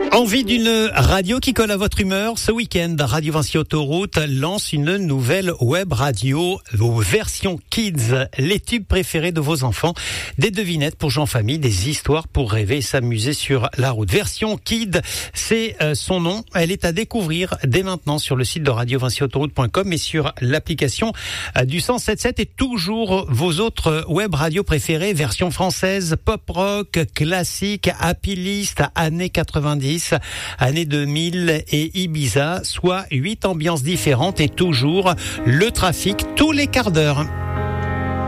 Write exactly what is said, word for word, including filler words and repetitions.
Envie d'une radio qui colle à votre humeur? Ce week-end, Radio Vinci Autoroute lance une nouvelle web radio, vos versions Kids, les tubes préférés de vos enfants, des devinettes pour gens famille, des histoires pour rêver et s'amuser sur la route. Version Kids, c'est euh, son nom. Elle est à découvrir dès maintenant sur le site de radio vinci autoroute point com et sur l'application euh, du cent sept sept et toujours vos autres web radios préférées, version française, pop rock, classique, happy list, années quatre-vingt-dix, années deux mille et Ibiza, soit huit ambiances différentes et toujours le trafic tous les quarts d'heure.